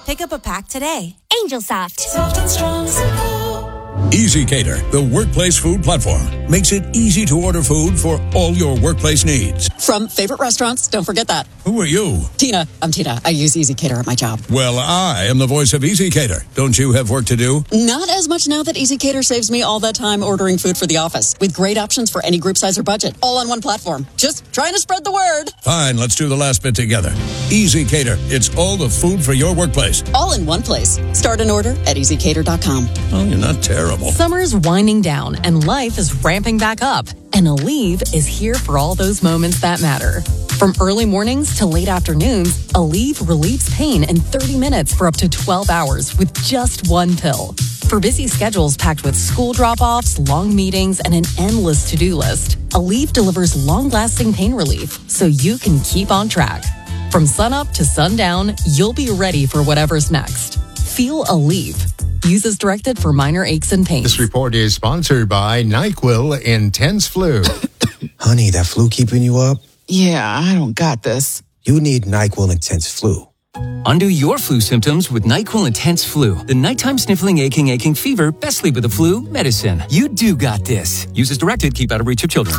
Pick up a pack today. Angel Soft. Soft and strong, simple. Easy Cater, the workplace food platform, makes it easy to order food for all your workplace needs. From favorite restaurants, don't forget that. Who are you? Tina. I'm Tina. I use Easy Cater at my job. Well, I am the voice of Easy Cater. Don't you have work to do? Not as much now that Easy Cater saves me all that time ordering food for the office, with great options for any group size or budget, all on one platform. Just trying to spread the word. Fine, let's do the last bit together. Easy Cater. It's all the food for your workplace. All in one place. Start an order at easycater.com. Oh, you're not terrible. Summer's winding down and life is ramping back up. And Aleve is here for all those moments that matter. From early mornings to late afternoons, Aleve relieves pain in 30 minutes for up to 12 hours with just one pill. For busy schedules packed with school drop-offs, long meetings, and an endless to-do list, Aleve delivers long-lasting pain relief so you can keep on track. From sunup to sundown, you'll be ready for whatever's next. Feel Aleve. Use as directed for minor aches and pains. This report is sponsored by NyQuil Intense Flu. Honey, that flu keeping you up? Yeah, I don't got this. You need NyQuil Intense Flu. Undo your flu symptoms with NyQuil Intense Flu. The nighttime sniffling, aching fever, best sleep with the flu medicine. You do got this. Use as directed. Keep out of reach of children.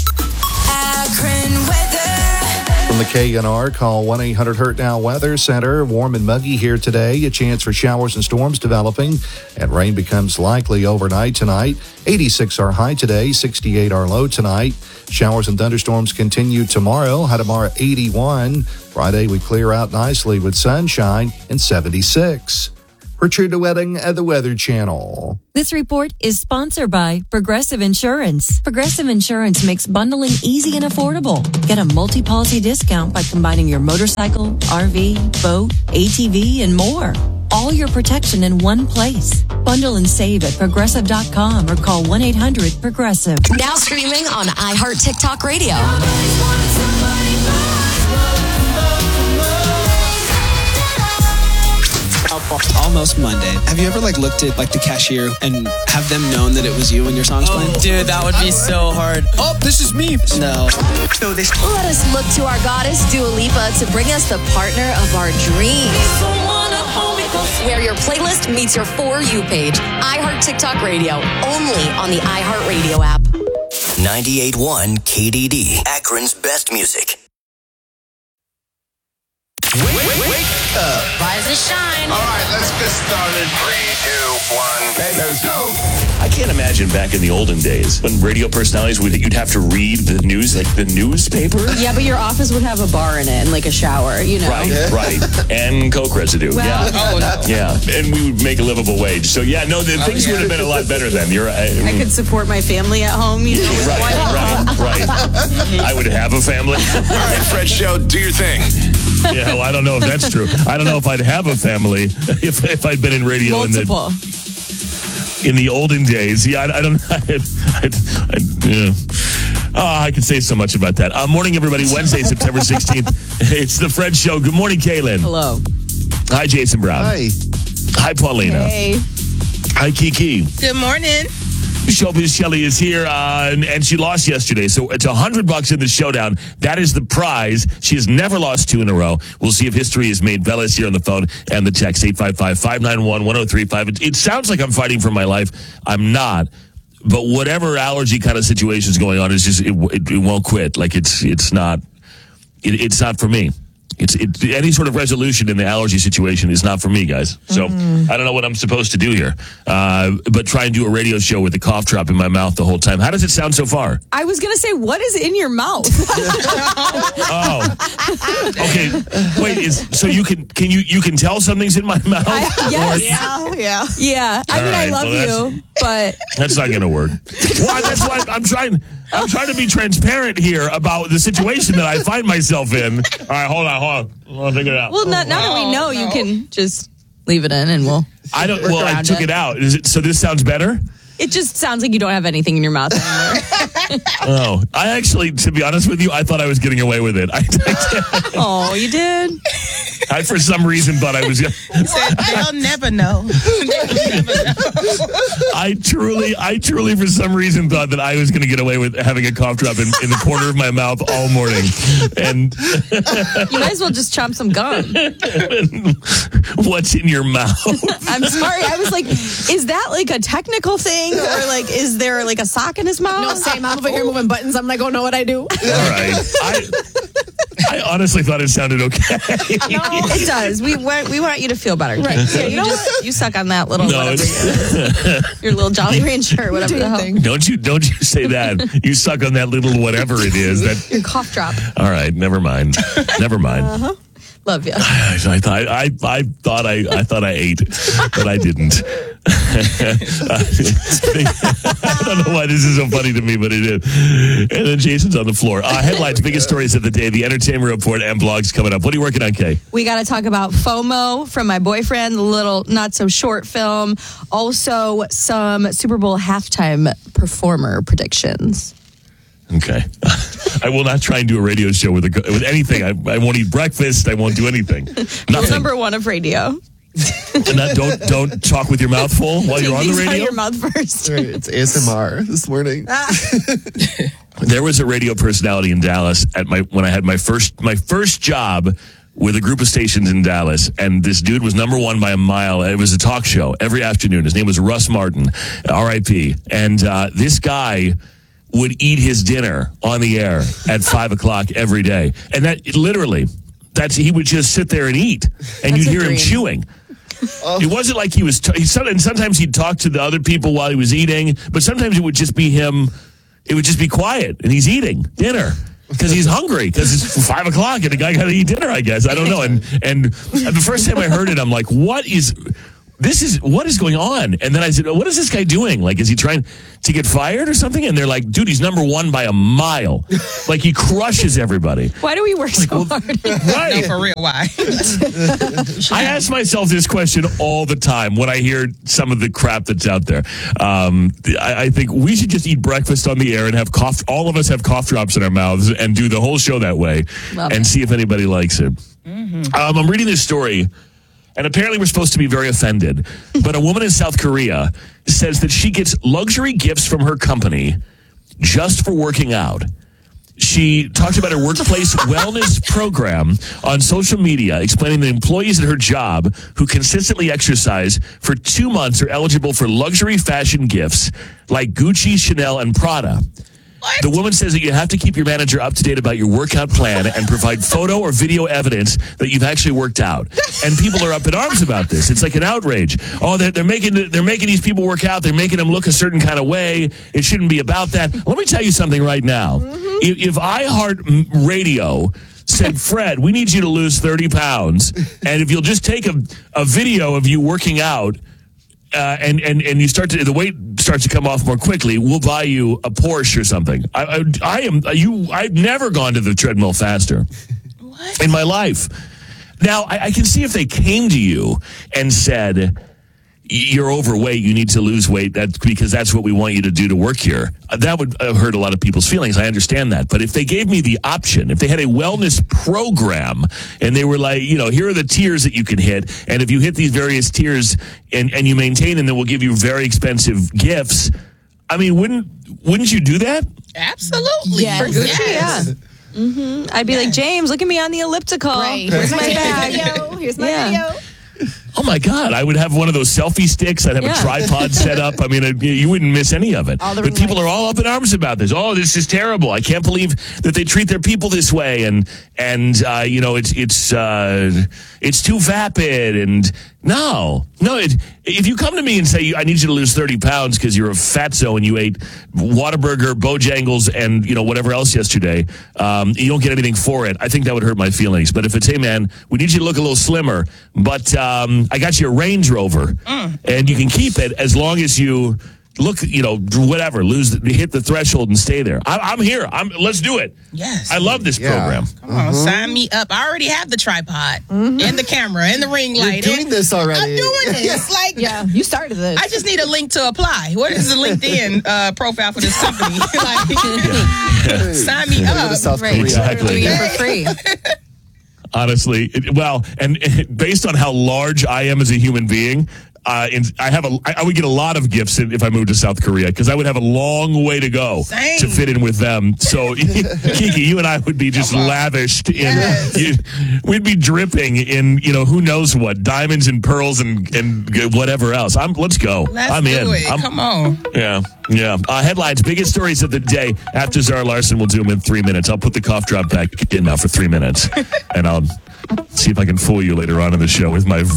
Akron weather. From the KNR, call 1-800-HURT-NOW Weather Center. Warm and muggy here today. A chance for showers and storms developing, and rain becomes likely overnight tonight. 86 our high today, 68 our low tonight. Showers and thunderstorms continue tomorrow. High tomorrow 81. Friday we clear out nicely with sunshine and 76. For True to Wedding at the Weather Channel. This report is sponsored by Progressive Insurance. Progressive Insurance makes bundling easy and affordable. Get a multi-policy discount by combining your motorcycle, RV, boat, ATV, and more. All your protection in one place. Bundle and save at Progressive.com or call 1-800-PROGRESSIVE. Now streaming on iHeart TikTok Radio. Almost Monday. Have you ever looked at the cashier and have them known that it was you when your song's playing? Dude, that would be so hard. Oh, this is me. No. Let us look to our goddess Dua Lipa to bring us the partner of our dreams. Where your playlist meets your For You page. iHeart TikTok Radio. Only on the iHeart Radio app. 98.1 KDD. Akron's best music. Wake up. Rise and shine. All right, let's get started. 3, 2, 1. Hey, let's go. I can't imagine back in the olden days when radio personalities you'd have to read the news, like the newspaper. Yeah, but your office would have a bar in it and a shower, Right. And Coke residue. Well, Yeah. And we would make a livable wage. So, things would have been a lot better then. I could support my family at home, Right. I would have a family. All right, Fred Show, do your thing. Yeah, well, I don't know if that's true. I don't know if I'd have a family if I'd been in radio multiple. in the olden days. Yeah, I don't. I could say so much about that. Morning, everybody. Wednesday, September 16th. It's the Fred Show. Good morning, Kaylin. Hello. Hi, Jason Brown. Hi. Hi, Paulina. Hey. Hi, Kiki. Good morning. Shelly is here, and she lost yesterday. So it's $100 in the showdown. That is the prize. She has never lost 2 in a row. We'll see if history is made. Bella is here on the phone and the text 855-591-1035. It sounds like I'm fighting for my life. I'm not. But whatever allergy kind of situation is going on is just it won't quit. It's not for me. Any sort of resolution in the allergy situation is not for me, guys. So I don't know what I'm supposed to do here. But try and do a radio show with a cough drop in my mouth the whole time. How does it sound so far? I was going to say, what is in your mouth? Oh. Okay. Wait, so you can tell something's in my mouth? Yes. Yeah. I love you, but that's not going to work. Well, that's why I'm trying to be transparent here about the situation that I find myself in. All right, hold on. I'll figure it out. Well, now that we know, you can just leave it in and we'll. I took it out. So this sounds better? It just sounds like you don't have anything in your mouth anymore. Oh, I actually, to be honest with you, I thought I was getting away with it. Oh, you did? I, for some reason, thought I was. They'll never know. I truly, for some reason, thought that I was going to get away with having a cough drop in the corner of my mouth all morning. And you might as well just chomp some gum. what's in your mouth. I'm sorry. I was like, is that like a technical thing? Or like, is there like a sock in his mouth? No, same. I'm over here moving buttons. I'm like, oh, know what I do? All right. I honestly thought it sounded okay. No, it does. We want you to feel better. Right. Yeah, you suck on that little your little Jolly Rancher or whatever the hell. Don't you say that. You suck on that little whatever it is. That Your cough drop. All right, never mind. Never mind. Uh-huh. Love you. I thought I ate, but I didn't. I don't know why this is so funny to me, but it is. And then Jason's on the floor. Headlines, biggest stories of the day, the Entertainment Report, and blogs coming up. What are you working on, Kay? We got to talk about FOMO from my boyfriend, the little not so short film. Also, some Super Bowl halftime performer predictions. Okay. I will not try and do a radio show with anything. I won't eat breakfast. I won't do anything. Nothing. Number one of radio. And don't talk with your mouth full while you're on the radio. Your mouth first. Right, it's ASMR this morning. There was a radio personality in Dallas when I had my first job with a group of stations in Dallas, and this dude was number one by a mile. It was a talk show every afternoon. His name was Russ Martin, R.I.P. And this guy would eat his dinner on the air at 5 o'clock every day. And he would just sit there and eat, and you'd hear him chewing. It wasn't like he was, sometimes he'd talk to the other people while he was eating, but sometimes it would just be him, it would just be quiet, and he's eating dinner. Because he's hungry, because it's 5 o'clock, and the guy got to eat dinner, I guess. I don't know. And the first time I heard it, I'm like, what is going on? And then I said, what is this guy doing? Like, is he trying to get fired or something? And they're like, dude, he's number one by a mile. Like, he crushes everybody. Why do we work so hard? Right. No, for real, why? I ask myself this question all the time when I hear some of the crap that's out there. I think we should just eat breakfast on the air and have all of us have cough drops in our mouths and do the whole show that way and see if anybody likes it. Mm-hmm. I'm reading this story. And apparently we're supposed to be very offended. But a woman in South Korea says that she gets luxury gifts from her company just for working out. She talked about her workplace wellness program on social media, explaining that employees at her job who consistently exercise for 2 months are eligible for luxury fashion gifts like Gucci, Chanel, and Prada. The woman says that you have to keep your manager up to date about your workout plan and provide photo or video evidence that you've actually worked out. And people are up in arms about this. It's like an outrage. Oh, they're making these people work out. They're making them look a certain kind of way. It shouldn't be about that. Let me tell you something right now. Mm-hmm. If iHeart Radio said, Fred, we need you to lose 30 pounds, and if you'll just take a video of you working out, and you the weight starts to come off more quickly, we'll buy you a Porsche or something. I've never gone to the treadmill faster in my life. Now, I can see if they came to you and said, you're overweight, you need to lose weight, because that's what we want you to do to work here. That would hurt a lot of people's feelings. I understand that. But if they gave me the option, if they had a wellness program and they were like, here are the tiers that you can hit, and if you hit these various tiers and you maintain them, then we'll give you very expensive gifts. I mean, wouldn't you do that? Absolutely. Yes. For Gucci, yeah. Mm-hmm. I'd be like, James, look at me on the elliptical. Right. Here's my bag. Here's my video. Oh, my God. I would have one of those selfie sticks. I'd have a tripod set up. I mean, you wouldn't miss any of it. But people are all up in arms about this. Oh, this is terrible. I can't believe that they treat their people this way. And it's too vapid. And no. If you come to me and say, I need you to lose 30 pounds because you're a fatso and you ate Whataburger, Bojangles, and, whatever else yesterday, you don't get anything for it, I think that would hurt my feelings. But if it's, hey, man, we need you to look a little slimmer, but I got you a Range Rover, and you can keep it as long as you look, whatever, hit the threshold and stay there. I'm here. Let's do it. Yes. I love this program. Come on, sign me up. I already have the tripod and the camera and the ring light. You're doing this already. I'm doing this. You started this. I just need a link to apply. What is the LinkedIn profile for this company? Sign me up. South Korea. Exactly. Doing it for free. Honestly, and based on how large I am as a human being, I would get a lot of gifts if I moved to South Korea because I would have a long way to go to fit in with them. So, Kiki, you and I would be just lavished we'd be dripping in, who knows what, diamonds and pearls and whatever else. Let's go. I'm in. Come on. Yeah. Headlines, biggest stories of the day. After Zara Larson, we'll do them in 3 minutes. I'll put the cough drop back in now for 3 minutes, and I'll see if I can fool you later on in the show with my